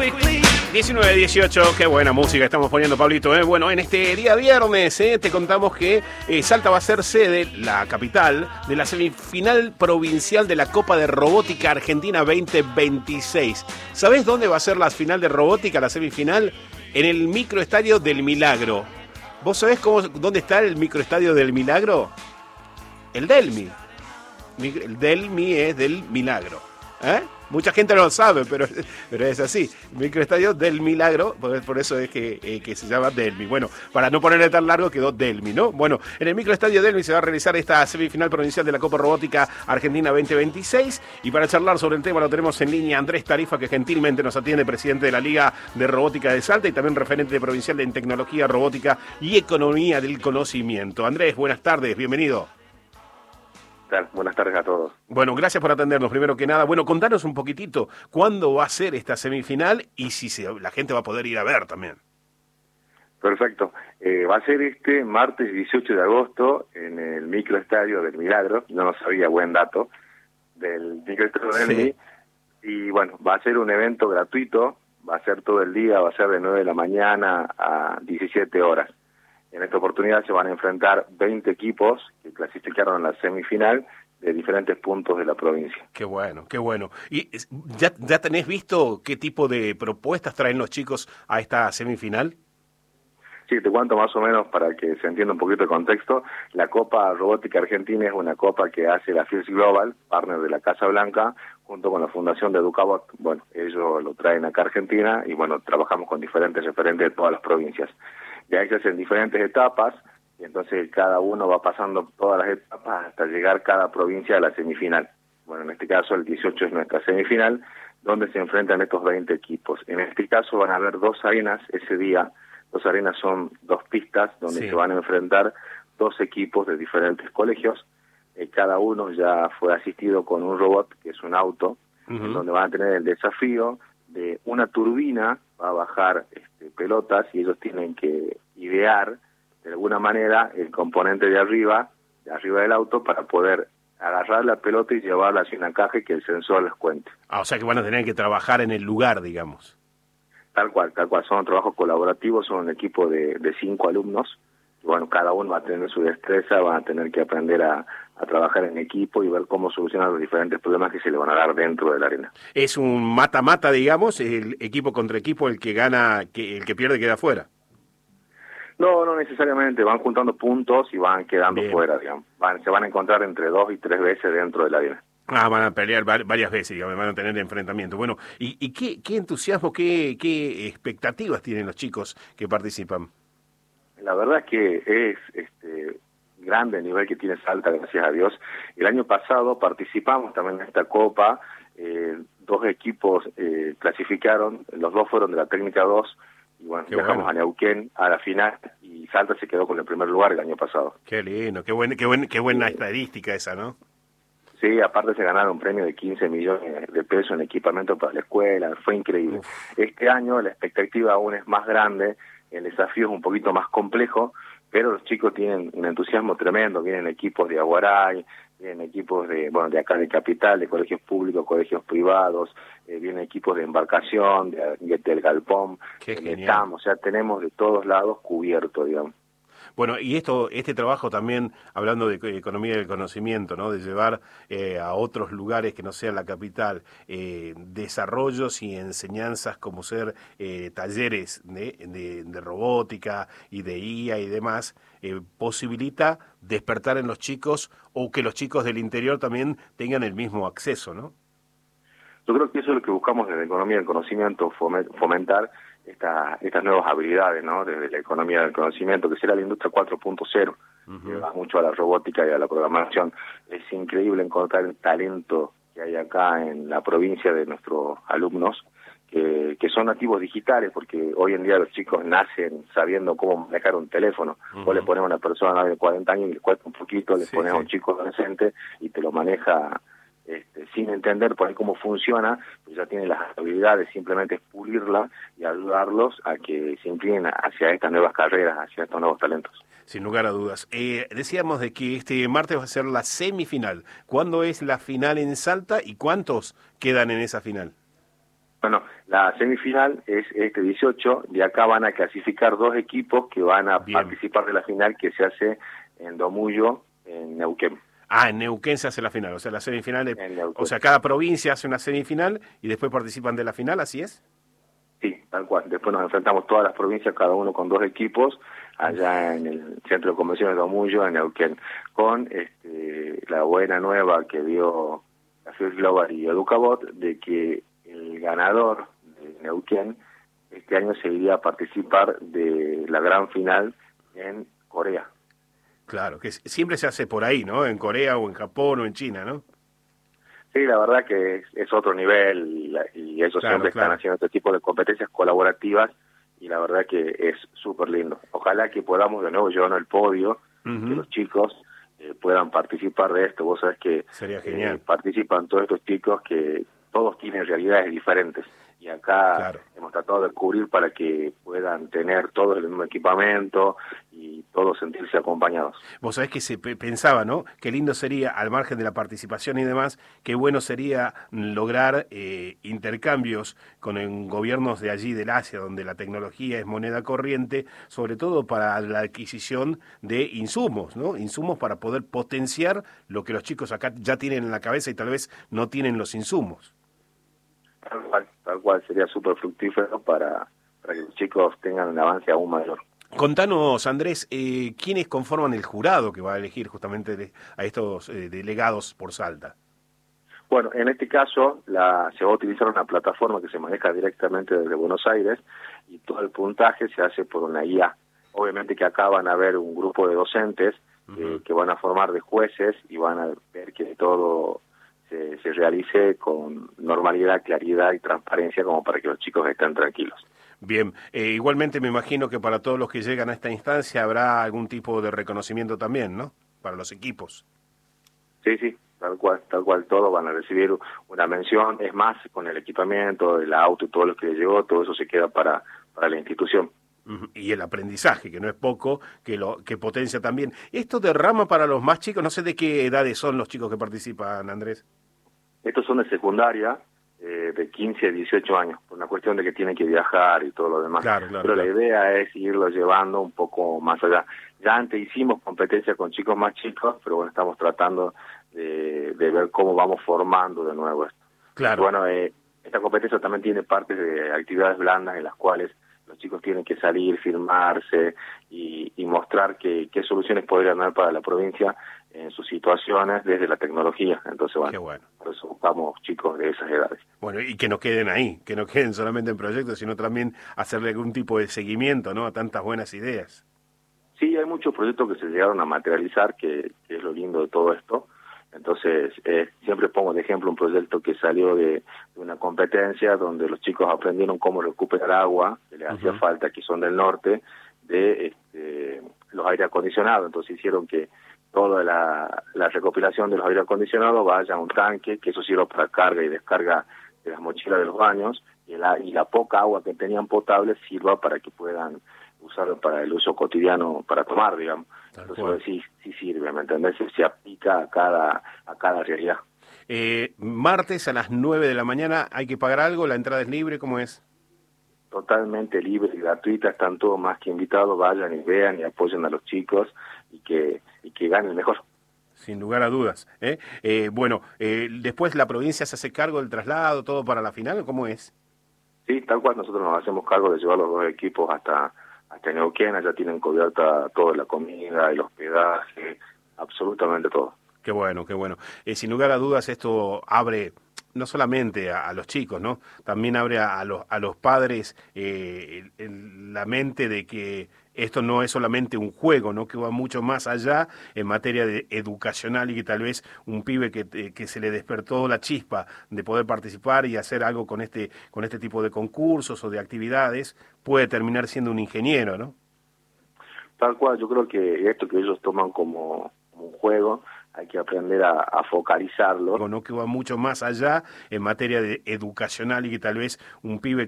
19:18, qué buena música estamos poniendo, Pablito. Bueno, en este día viernes te contamos que Salta va a ser sede, la capital, de la semifinal provincial de la Copa de Robótica Argentina 2026. ¿Sabés dónde va a ser la final de robótica, la semifinal? En el microestadio del Milagro. ¿Vos sabés dónde está el microestadio del Milagro? El Delmi. El Delmi es del Milagro. Mucha gente no lo sabe, pero es así. Microestadio del Milagro, por eso es que se llama Delmi. Bueno, para no ponerle tan largo quedó Delmi, ¿no? Bueno, en el microestadio Delmi se va a realizar esta semifinal provincial de la Copa Robótica Argentina 2026. Y para charlar sobre el tema lo tenemos en línea Andrés Tarifa, que gentilmente nos atiende, presidente de la Liga de Robótica de Salta y también referente provincial en tecnología, robótica y economía del conocimiento. Andrés, buenas tardes, bienvenido. Buenas tardes a todos. Bueno, gracias por atendernos, primero que nada. Bueno, contanos un poquitito, ¿cuándo va a ser esta semifinal y si la gente va a poder ir a ver también? Perfecto. Va a ser este martes 18 de agosto en el microestadio del Milagro. Yo no sabía, buen dato, del microestadio del Milagro. Y bueno, va a ser un evento gratuito, va a ser todo el día, va a ser de 9 de la mañana a 17 horas. En esta oportunidad se van a enfrentar 20 equipos que clasificaron a la semifinal de diferentes puntos de la provincia. Qué bueno, qué bueno. ¿Y ya tenés visto qué tipo de propuestas traen los chicos a esta semifinal? Sí, te cuento más o menos para que se entienda un poquito el contexto. La Copa Robótica Argentina es una copa que hace la FIRS Global, partner de la Casa Blanca, junto con la Fundación de Educabot. Bueno, ellos lo traen acá a Argentina y bueno, trabajamos con diferentes referentes de todas las provincias. Ya se hacen diferentes etapas y entonces cada uno va pasando todas las etapas hasta llegar cada provincia a la semifinal. Bueno, en este caso el 18 es nuestra semifinal, donde se enfrentan estos 20 equipos. En este caso van a haber 2 arenas ese día. 2 arenas son 2 pistas donde se van a enfrentar 2 equipos de diferentes colegios. Cada uno ya fue asistido con un robot, que es un auto, en donde van a tener el desafío de una turbina, va a bajar pelotas y ellos tienen que idear de alguna manera el componente de arriba del auto para poder agarrar la pelota y llevarla hacia una caja y que el sensor les cuente. O sea que van a tener que trabajar en el lugar, digamos. Tal cual, son trabajos colaborativos, son un equipo de 5 alumnos, y bueno, cada uno va a tener su destreza, van a tener que aprender a trabajar en equipo y ver cómo solucionar los diferentes problemas que se le van a dar dentro de la arena. Es un mata-mata, digamos, el equipo contra equipo, el que gana, el que pierde queda fuera. No necesariamente, van juntando puntos y van quedando fuera, digamos. Se van a encontrar entre 2 y 3 veces dentro de la arena. Van a pelear varias veces, digamos, van a tener enfrentamiento. Bueno, ¿y qué entusiasmo, qué expectativas tienen los chicos que participan? La verdad es que es grande el nivel que tiene Salta, gracias a Dios. El año pasado participamos también en esta copa, 2 equipos clasificaron, los 2 fueron de la técnica 2, y bueno, viajamos a Neuquén a la final, y Salta se quedó con el primer lugar el año pasado. Qué lindo, qué buena estadística esa, ¿no? Sí, aparte se ganaron un premio de 15 millones de pesos en equipamiento para la escuela, fue increíble. Este año la expectativa aún es más grande, el desafío es un poquito más complejo, pero los chicos tienen un entusiasmo tremendo, vienen equipos de Aguaray, vienen equipos de acá de Capital, de colegios públicos, colegios privados, vienen equipos de embarcación, del galpón, o sea, tenemos de todos lados cubierto, digamos. Bueno, y este trabajo también, hablando de economía del conocimiento, ¿no? De llevar a otros lugares que no sean la capital, desarrollos y enseñanzas como ser talleres de robótica y de IA y demás, posibilita despertar en los chicos o que los chicos del interior también tengan el mismo acceso, ¿no? Yo creo que eso es lo que buscamos desde Economía del Conocimiento, fomentar estas nuevas habilidades, ¿no? Desde la economía del conocimiento, que será la industria 4.0, que va mucho a la robótica y a la programación. Es increíble encontrar el talento que hay acá en la provincia de nuestros alumnos, que son nativos digitales, porque hoy en día los chicos nacen sabiendo cómo manejar un teléfono. Vos le pones a una persona de 40 años y le cuesta un poquito, le pones a un chico adolescente y te lo maneja sin entender por ahí cómo funciona, pues ya tiene las habilidades, simplemente es pulirla y ayudarlos a que se inclinen hacia estas nuevas carreras, hacia estos nuevos talentos. Sin lugar a dudas. Decíamos de que este martes va a ser la semifinal. ¿Cuándo es la final en Salta y cuántos quedan en esa final? Bueno, la semifinal es este 18, de acá van a clasificar 2 equipos que van a participar de la final que se hace en Domullo, en Neuquén. Ah, en Neuquén se hace la final, o sea, la semifinal, o sea, cada provincia hace una semifinal y después participan de la final, ¿así es? Sí, tal cual. Después nos enfrentamos todas las provincias, cada uno con 2 equipos, allá en el Centro de Convenciones de Domullo, en Neuquén, con la buena nueva que dio la Field Global y Educabot, de que el ganador de Neuquén este año se iría a participar de la gran final en Corea. Claro, que siempre se hace por ahí, ¿no? En Corea o en Japón o en China, ¿no? Sí, la verdad que es otro nivel y ellos siempre están haciendo este tipo de competencias colaborativas y la verdad que es súper lindo. Ojalá que podamos de nuevo llevarnos el podio, que los chicos puedan participar de esto. Vos sabés que sería genial. Participan todos estos chicos que todos tienen realidades diferentes y acá hemos tratado de cubrir para que puedan tener todos el mismo equipamiento y todos sentirse acompañados. Vos sabés que se pensaba, ¿no? Qué lindo sería, al margen de la participación y demás, qué bueno sería lograr intercambios con gobiernos de allí, del Asia, donde la tecnología es moneda corriente, sobre todo para la adquisición de insumos, ¿no? Insumos para poder potenciar lo que los chicos acá ya tienen en la cabeza y tal vez no tienen los insumos. Tal cual sería súper fructífero para que los chicos tengan un avance aún mayor. Contanos, Andrés, ¿quiénes conforman el jurado que va a elegir justamente a estos delegados por Salta? Bueno, en este caso se va a utilizar una plataforma que se maneja directamente desde Buenos Aires y todo el puntaje se hace por una IA. Obviamente que acá van a haber un grupo de docentes que van a formar de jueces y van a ver que todo se realice con normalidad, claridad y transparencia como para que los chicos estén tranquilos. Bien, igualmente me imagino que para todos los que llegan a esta instancia habrá algún tipo de reconocimiento también, ¿no? Para los equipos. Sí, tal cual, todos van a recibir una mención, es más, con el equipamiento, el auto y todo lo que les llegó, todo eso se queda para la institución. Y el aprendizaje, que no es poco, que potencia también. ¿Esto derrama para los más chicos? No sé de qué edades son los chicos que participan, Andrés. Estos son de secundaria, de 15 a 18 años, por una cuestión de que tienen que viajar y todo lo demás. Pero la idea es irlo llevando un poco más allá. Ya antes hicimos competencia con chicos más chicos, pero bueno, estamos tratando de ver cómo vamos formando de nuevo esto. Claro. Y bueno, esta competencia también tiene partes de actividades blandas en las cuales los chicos tienen que salir, filmarse y mostrar qué soluciones podrían dar para la provincia en sus situaciones desde la tecnología. Entonces, bueno, por eso buscamos chicos de esas edades. Bueno, y que no queden ahí, que no queden solamente en proyectos, sino también hacerle algún tipo de seguimiento, ¿no? A tantas buenas ideas. Sí, hay muchos proyectos que se llegaron a materializar, que es lo lindo de todo esto. Entonces, siempre pongo de ejemplo un proyecto que salió de una competencia donde los chicos aprendieron cómo recuperar agua, que les hacía falta, que son del norte, de los aire acondicionados. Entonces hicieron que toda la recopilación de los aire acondicionados vaya a un tanque, que eso sirva para carga y descarga de las mochilas de los baños, y la poca agua que tenían potable sirva para que puedan usarlo para el uso cotidiano, para tomar, digamos. Entonces sí sirve, ¿me entendés? Se aplica a cada realidad. Martes a las 9 de la mañana, ¿hay que pagar algo? ¿La entrada es libre? ¿Cómo es? Totalmente libre y gratuita, están todos más que invitados, vayan y vean y apoyen a los chicos y que ganen mejor. Sin lugar a dudas. Bueno, después la provincia se hace cargo del traslado, todo para la final, ¿cómo es? Sí, tal cual, nosotros nos hacemos cargo de llevar los 2 equipos hasta Neuquén, allá tienen cubierta toda la comida, el hospedaje, absolutamente todo. Qué bueno, qué bueno. Sin lugar a dudas esto abre no solamente a los chicos, ¿no? También abre a los padres en la mente de que esto no es solamente un juego, ¿no? Que va mucho más allá en materia de educacional y que tal vez un pibe que se le despertó la chispa de poder participar y hacer algo con este tipo de concursos o de actividades puede terminar siendo un ingeniero, ¿no? Tal cual, yo creo que esto que ellos toman como un juego hay que aprender a focalizarlo. ¿No? Que va mucho más allá en materia de educacional y que tal vez un pibe